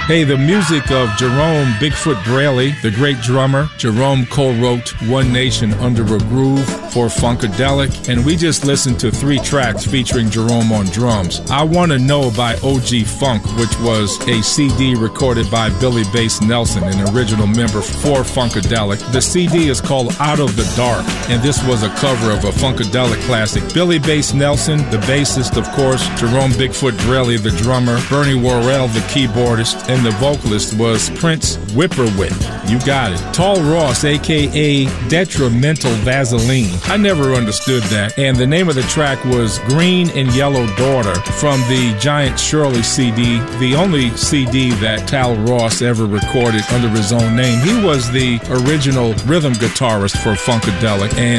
Hey, the music of Jerome Bigfoot Braley, the great drummer. Jerome co-wrote One Nation Under a Groove for Funkadelic, and we just listened to 3 tracks featuring Jerome on drums. I Want to Know by OG Funk, which was a CD recorded by Billy Bass Nelson, an original member for Funkadelic. The CD is called Out of the Dark, and this was a cover of a Funkadelic classic. Billy Bass Nelson, the bassist, of course, Jerome Bigfoot Braley, the drummer, Bernie Worrell, the keyboardist, and the vocalist was Prince Whipperwit. You got it. Tall Ross, a.k.a. Detrimental Vaseline. I never understood that. And the name of the track was Green and Yellow Daughter from the Giant Shirley CD, the only CD that Tal Ross ever recorded under his own name. He was the original rhythm guitarist for Funkadelic, and